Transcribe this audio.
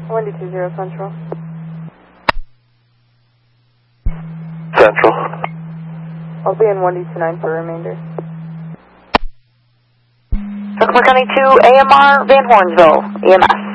1D20 Central. Central. I'll be in 1D29 for remainder. Oklahoma County 2, AMR, Van Hornsville, EMS.